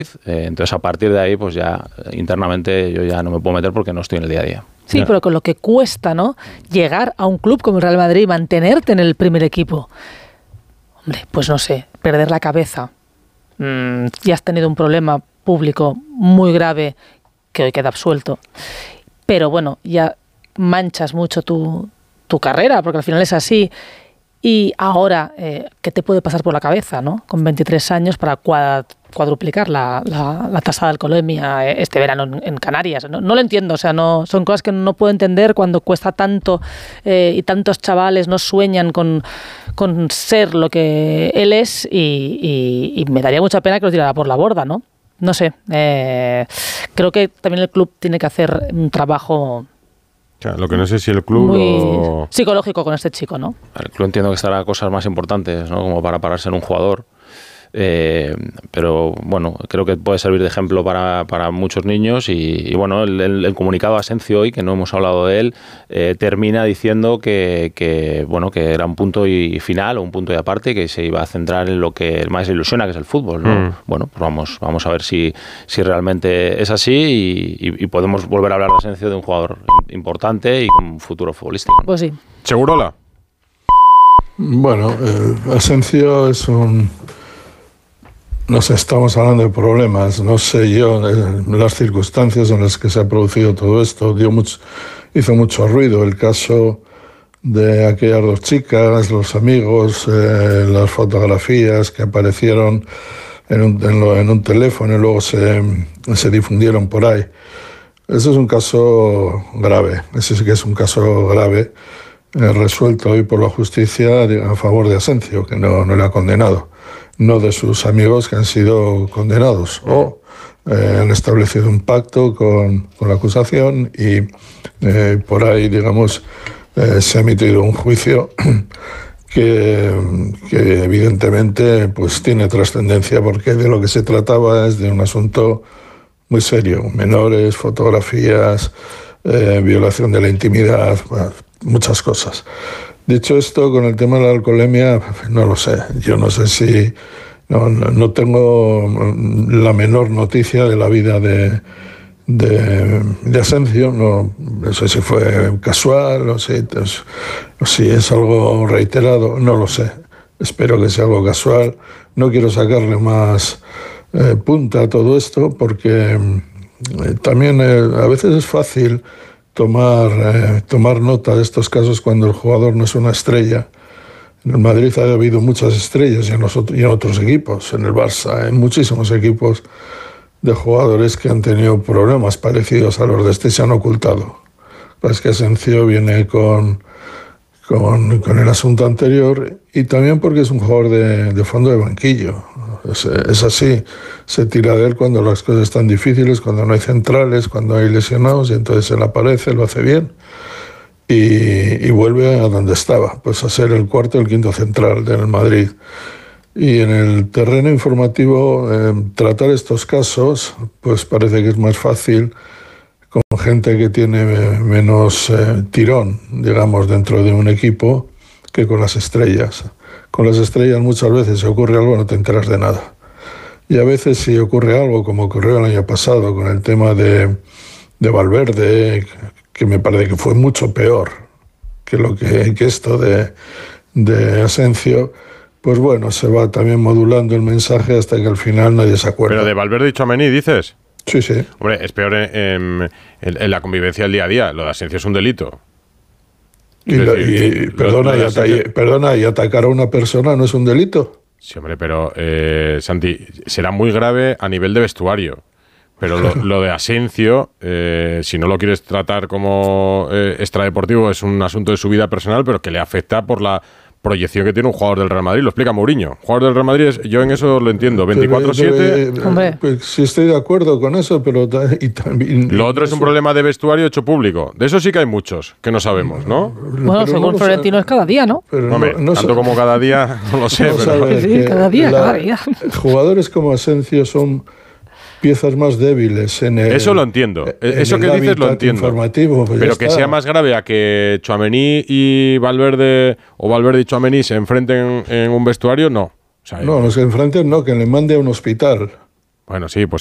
Entonces a partir de ahí pues ya internamente yo ya no me puedo meter porque no estoy en el día a día. Sí, ya. Pero con lo que cuesta, ¿no? Llegar a un club como el Real Madrid y mantenerte en el primer equipo. Hombre, pues no sé, perder la cabeza. Ya has tenido un problema público muy grave que hoy queda absuelto. Pero bueno, ya manchas mucho tu carrera, porque al final es así. Y ahora, ¿qué te puede pasar por la cabeza, ¿no? Con 23 años para cuadruplicar la tasa de alcoholemia este verano en Canarias. No lo entiendo, o sea, no son cosas que no puedo entender cuando cuesta tanto y tantos chavales no sueñan con ser lo que él es y me daría mucha pena que lo tirara por la borda, ¿no? No sé, creo que también el club tiene que hacer un trabajo... O sea, lo que no sé si el club muy psicológico con este chico, ¿no? El club entiendo que estará cosas más importantes, ¿no? Como para pararse en un jugador. Pero bueno, creo que puede servir de ejemplo para muchos niños y bueno, el comunicado a Asencio hoy, que no hemos hablado de él, termina diciendo que bueno, que era un punto y final o un punto y aparte, que se iba a centrar en lo que más le ilusiona, que es el fútbol, ¿no? Bueno, pues vamos a ver si realmente es así y podemos volver a hablar de Asencio, de un jugador importante y con un futuro futbolístico. Pues sí. ¿Segurola? Bueno, Asencio es un... No sé, estamos hablando de problemas, no sé yo, las circunstancias en las que se ha producido todo esto, hizo mucho ruido el caso de aquellas dos chicas, los amigos, las fotografías que aparecieron en un teléfono y luego se difundieron por ahí. Eso es un caso grave, ese sí que es un caso grave, resuelto hoy por la justicia a favor de Asencio, que no le ha condenado. No de sus amigos que han sido condenados o han establecido un pacto con la acusación y por ahí, digamos, se ha emitido un juicio que evidentemente pues tiene trascendencia porque de lo que se trataba es de un asunto muy serio, menores, fotografías, violación de la intimidad, muchas cosas. Dicho esto, con el tema de la alcoholemia, no lo sé. Yo no sé si... No tengo la menor noticia de la vida de Asencio. No sé si fue casual o si es algo reiterado. No lo sé. Espero que sea algo casual. No quiero sacarle más punta a todo esto porque también a veces es fácil tomar nota de estos casos cuando el jugador no es una estrella. En el Madrid ha habido muchas estrellas y en otros equipos, en el Barça, en muchísimos equipos de jugadores que han tenido problemas parecidos a los de este y se han ocultado. Es que Asencio viene con el asunto anterior y también porque es un jugador de fondo de banquillo. Es así, se tira de él cuando las cosas están difíciles, cuando no hay centrales, cuando hay lesionados y entonces él aparece, lo hace bien y vuelve a donde estaba, pues a ser el cuarto o el quinto central del Madrid. Y en el terreno informativo tratar estos casos pues parece que es más fácil con gente que tiene menos tirón, digamos, dentro de un equipo que con las estrellas. Con las estrellas muchas veces si ocurre algo no te enteras de nada. Y a veces si ocurre algo, como ocurrió el año pasado con el tema de Valverde, que me parece que fue mucho peor que esto de Asencio, pues bueno, se va también modulando el mensaje hasta que al final nadie se acuerda. ¿Pero de Valverde y Tchouaméni dices? Sí, sí. Hombre, es peor en la convivencia del día a día. Lo de Asencio es un delito. Perdona, y atacar a una persona no es un delito. Sí, hombre, pero Santi, será muy grave a nivel de vestuario. Pero lo de Asencio, si no lo quieres tratar como extradeportivo, es un asunto de su vida personal, pero que le afecta por la proyección que tiene un jugador del Real Madrid. Lo explica Mourinho. Jugador del Real Madrid, yo en eso lo entiendo. 24/7. Pues sí estoy de acuerdo con eso, pero también... Lo otro es un problema de vestuario hecho público. De eso sí que hay muchos que no sabemos, ¿no? Bueno, según Florentino es cada día, ¿no? Pero hombre, tanto como cada día, no lo sé. Sí, cada día. Jugadores como Asencio son piezas más débiles en el... Eso lo entiendo. Eso que dices lo entiendo. Pues pero que sea más grave a que Tchouaméni y Valverde, o Valverde y Tchouaméni se enfrenten en un vestuario, no. O sea, no se enfrenten, no, que le mande a un hospital. Bueno, sí, pues